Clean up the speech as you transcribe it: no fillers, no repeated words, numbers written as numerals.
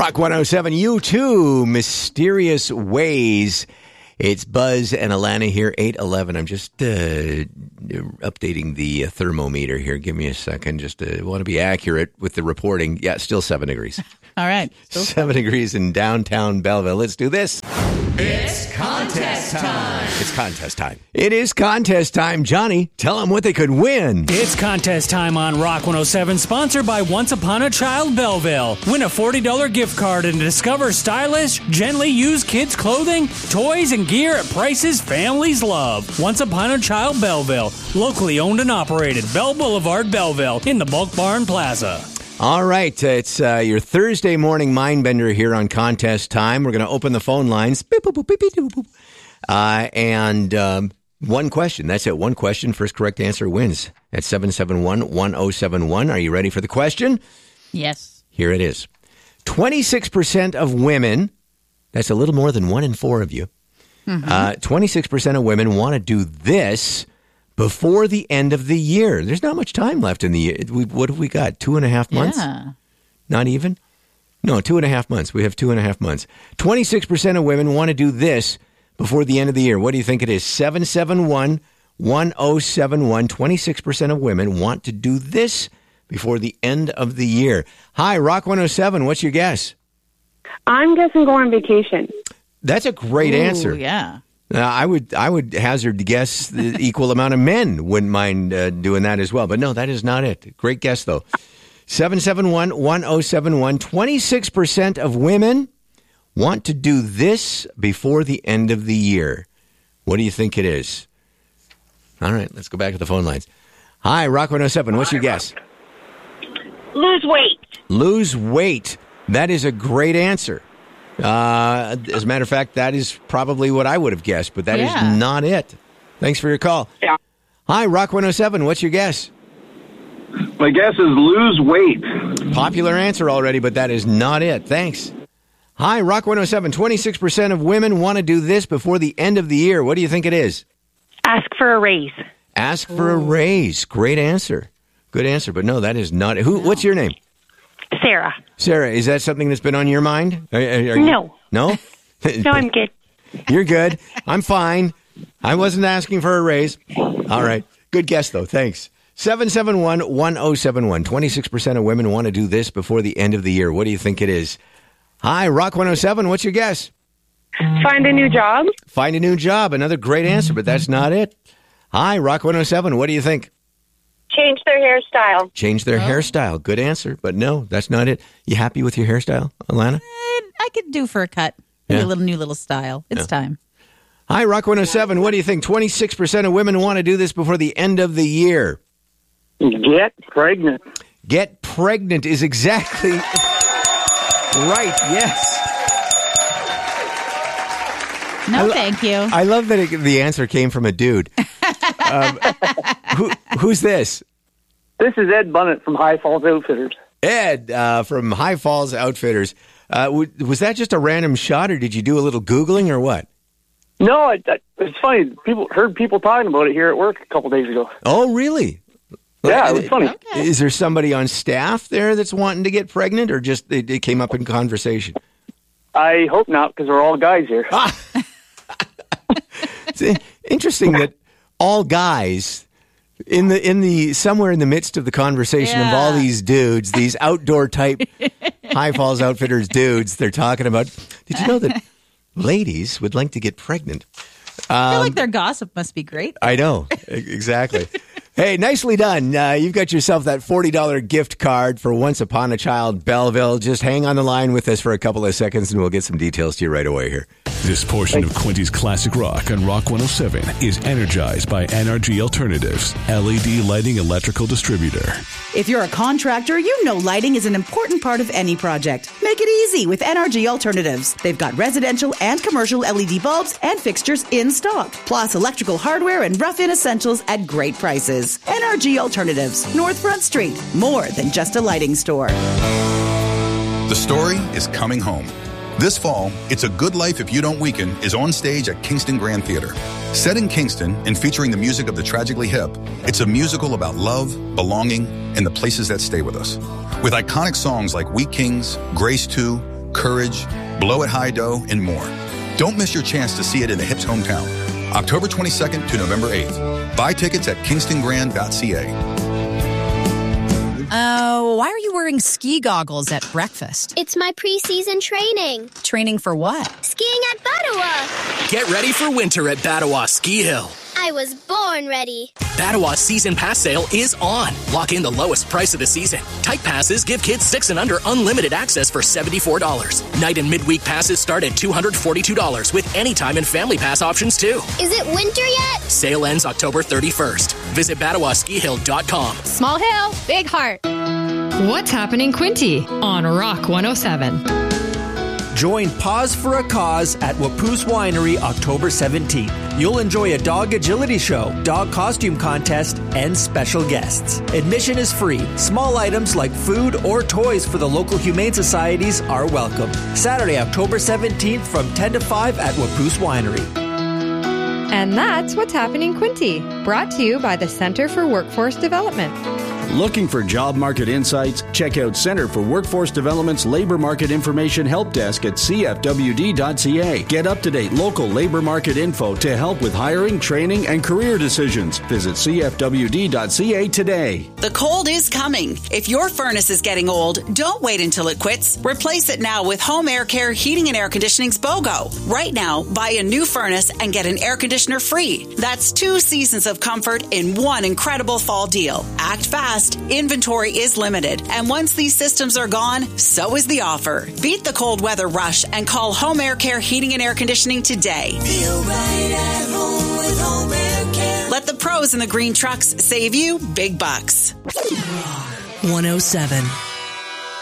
Rock 107, U2, Mysterious Ways. It's Buzz and Alana here, 8:11. I'm just updating the thermometer here. Give me a second. Just want to be accurate with the reporting. Yeah, still 7 degrees. All right. Still 7 degrees in downtown Belleville. Let's do this. It's contest time. It's contest time. It is contest time. Johnny, tell them what they could win. It's contest time on Rock 107, sponsored by Once Upon a Child Belleville. Win a $40 gift card and discover stylish, gently used kids' clothing, toys, and gear at prices families love. Once Upon a Child Belleville, locally owned and operated. Bell Boulevard, Belleville, in the Bulk Barn Plaza. All right, it's your Thursday morning Mindbender here on Contest Time. We're going to open the phone lines. And one question. That's it. One question. First correct answer wins at 771-1071. Are you ready for the question? Yes. Here it is. 26% of women, that's a little more than 1 in 4 of you, 26% of women want to do this before the end of the year. There's not much time left in the year. What have we got? 2.5 months? Yeah. Not even? No, 2.5 months. We have 2.5 months. 26% of women want to do this before the end of the year. What do you think it is? 771-1071. 26% of women want to do this before the end of the year. Hi, Rock 107. What's your guess? I'm guessing go on vacation. That's a great answer. Yeah. I would hazard to guess the equal amount of men wouldn't mind doing that as well. But no, that is not it. Great guess, though. 771-1071. 26% of women want to do this before the end of the year. What do you think it is? All right, let's go back to the phone lines. Hi, Rock 107. What's your guess? Lose weight. Lose weight. That is a great answer. As a matter of fact, that is probably what I would have guessed, but that is not it. Thanks for your call. Yeah. Hi, Rock 107. What's your guess? My guess is lose weight. Popular answer already, but that is not it. Thanks. Hi, Rock 107. 26% of women want to do this before the end of the year. What do you think it is? Ask for a raise. Ask for a raise. Great answer. Good answer, but no, that is not it. What's your name? Sarah. Sarah, is that something that's been on your mind? No. No? No, I'm good. You're good. I'm fine. I wasn't asking for a raise. All right. Good guess, though. Thanks. 771-1071. 26% of women want to do this before the end of the year. What do you think it is? Hi, Rock 107. What's your guess? Find a new job. Find a new job. Another great answer, but that's not it. Hi, Rock 107. What do you think? Change their hairstyle. Change their hairstyle. Good answer, but no, that's not it. You happy with your hairstyle, Alana? I could do for a cut. Maybe a new little style. It's time. Hi, Rock 107. What do you think? 26% of women want to do this before the end of the year. Get pregnant. Get pregnant is exactly right. Yes. No, thank you. I love that the answer came from a dude. Who's this? This is Ed Bunnett from High Falls Outfitters. Ed from High Falls Outfitters. Was that just a random shot, or did you do a little Googling, or what? No, it's funny. Heard people talking about it here at work a couple days ago. Oh, really? Yeah, it was funny. Okay. Is there somebody on staff there that's wanting to get pregnant, or just it came up in conversation? I hope not, because we're all guys here. It's interesting that all guys in the somewhere in the midst of the conversation of all these dudes, these outdoor type High Falls Outfitters dudes, they're talking about. Did you know that ladies would like to get pregnant? I feel like their gossip must be great. I know exactly. Hey, nicely done. You've got yourself that $40 gift card for Once Upon a Child Belleville. Just hang on the line with us for a couple of seconds, and we'll get some details to you right away here. This portion of Quinty's Classic Rock on Rock 107 is energized by NRG Alternatives, LED lighting electrical distributor. If you're a contractor, you know lighting is an important part of any project. Make it easy with NRG Alternatives. They've got residential and commercial LED bulbs and fixtures in stock, plus electrical hardware and rough-in essentials at great prices. NRG Alternatives, North Front Street. More than just a lighting store. The story is coming home. This fall, It's a Good Life If You Don't Weaken is on stage at Kingston Grand Theater. Set in Kingston and featuring the music of the Tragically Hip, it's a musical about love, belonging, and the places that stay with us. With iconic songs like We Kings, Grace 2, Courage, Blow at High Dough, and more. Don't miss your chance to see it in the Hips hometown. October 22nd to November 8th. Buy tickets at kingstongrand.ca. Why are you wearing ski goggles at breakfast? It's my preseason training. Training for what? Skiing at Battawa. Get ready for winter at Battawa Ski Hill. I was born ready. Battawa Season Pass sale is on. Lock in the lowest price of the season. Type passes give kids 6 and under unlimited access for $74. Night and midweek passes start at $242 with anytime and family pass options too. Is it winter yet? Sale ends October 31st. Visit BattawaSkiHill.com. Small hill, big heart. What's happening, Quinty? On Rock 107. Join Pause for a Cause at Wapoose Winery October 17th. You'll enjoy a dog agility show, dog costume contest, and special guests. Admission is free. Small items like food or toys for the local humane societies are welcome. Saturday, October 17th from 10 to 5 at Wapoose Winery. And that's What's Happening, Quinty. Brought to you by the Center for Workforce Development. Looking for job market insights? Check out Center for Workforce Development's Labor Market Information Help Desk at cfwd.ca. Get up-to-date local labor market info to help with hiring, training, and career decisions. Visit cfwd.ca today. The cold is coming. If your furnace is getting old, don't wait until it quits. Replace it now with Home Air Care Heating and Air Conditioning's BOGO. Right now, buy a new furnace and get an air conditioner free. That's 2 seasons of comfort in one incredible fall deal. Act fast. Inventory is limited, and once these systems are gone, so is the offer. Beat the cold weather rush and call Home Air Care Heating and Air Conditioning today. Feel right at home with Home Air Care. Let the pros in the green trucks save you big bucks. 107.